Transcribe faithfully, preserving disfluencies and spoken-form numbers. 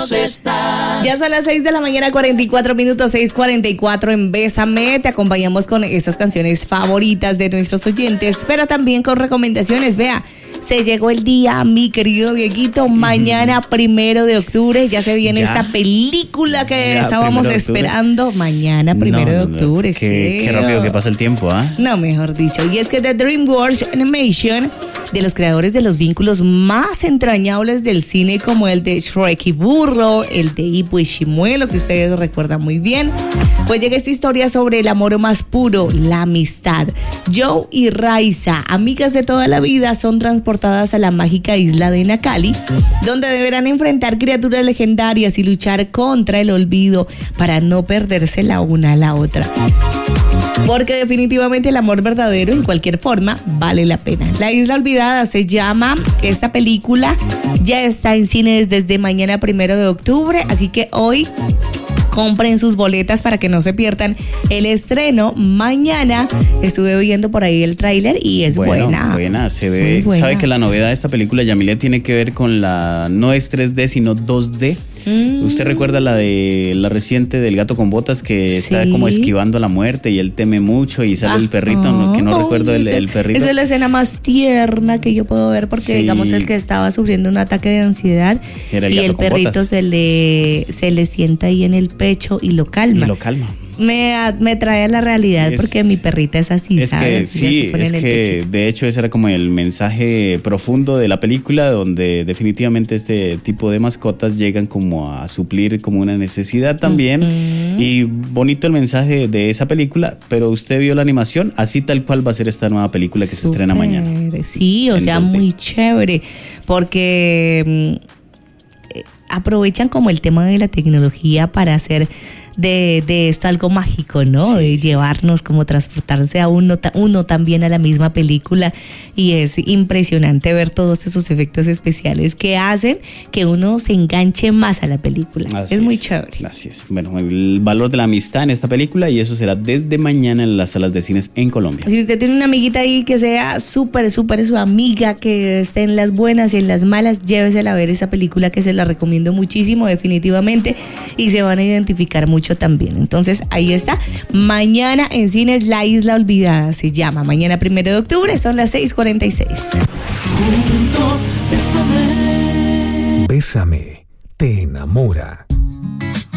lejos estás. Ya son las seis de la mañana, cuarenta y cuatro minutos, seis cuarenta y cuatro en Bésame. Te acompañamos con esas canciones favoritas de nuestros oyentes, pero también con recomendaciones. Vea, se llegó el día, mi querido Dieguito. Mañana, primero de octubre, ya se viene ¿Ya? esta película que Ya, estábamos primero de octubre. esperando. Mañana, primero No, de no, no, octubre. Qué, qué feo. rápido que pasa el tiempo, ¿ah? No, mejor dicho. Y es que The DreamWorks Animation, de los creadores de los vínculos más entrañables del cine, como el de Shrek y Burro, el de Hippo y Chimuelo, que ustedes recuerdan muy bien, pues llega esta historia sobre el amor más puro, la amistad. Joe y Raisa, amigas de toda la vida, son transportadas a la mágica isla de Nakali, donde deberán enfrentar criaturas legendarias y luchar contra el olvido para no perderse la una a la otra. Porque definitivamente el amor verdadero en cualquier forma vale la pena. La Isla Olvidada se llama esta película, ya está en cines desde mañana primero de octubre, así que hoy compren sus boletas para que no se pierdan el estreno mañana. Estuve viendo por ahí el tráiler y es bueno, buena. Buena, se Muy ve. buena. ¿Sabe que la novedad de esta película, Yamile, tiene que ver con la, no es tres D, sino dos D? Mm. ¿Usted recuerda la de la reciente del gato con botas que está Sí. como esquivando la muerte y él teme mucho y sale Ah, el perrito, no, que no ay, recuerdo el, ese- el perrito? Esa es la escena más tierna que yo puedo ver porque Sí. digamos el que estaba sufriendo un ataque de ansiedad Era el y gato el con perrito botas. se le se le sienta ahí en el pecho y lo calma. Y lo calma. Me, a- me trae a la realidad Es- porque mi perrita es así, Es que ¿sabes? Ella sí, se pone es en el que pechito. de hecho ese era como el mensaje profundo de la película, donde definitivamente este tipo de mascotas llegan como a suplir como una necesidad también. Ujú. Y bonito el mensaje de esa película, pero usted vio la animación, así tal cual va a ser esta nueva película que se estrena Súper. mañana. Sí, o En sea, dos D. muy chévere, porque mm, eh, aprovechan como el tema de la tecnología para hacer de, de esto algo mágico, ¿no? Sí, De sí, llevarnos, como transportarse a uno, ta- uno también a la misma película, y es impresionante ver todos esos efectos especiales que hacen que uno se enganche más a la película. Así es muy chévere. Así es. Bueno, el valor de la amistad en esta película, y eso será desde mañana en las salas de cines en Colombia. Si usted tiene una amiguita ahí que sea súper, súper su amiga, que esté en las buenas y en las malas, llévesela a ver esa película, que se la recomiendo muchísimo, definitivamente, y se van a identificar mucho también. Entonces, ahí está. Mañana en cines La Isla Olvidada se llama. Mañana primero de octubre, son las seis cuarenta y seis. Juntos, bésame. Bésame, te enamora.